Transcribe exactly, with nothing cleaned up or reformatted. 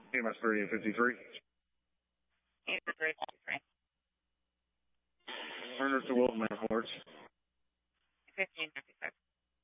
E M S thirty and fifty-three. E M S thirty and fifty-three. Turner to Wilton Airport. fifteen fifty-six.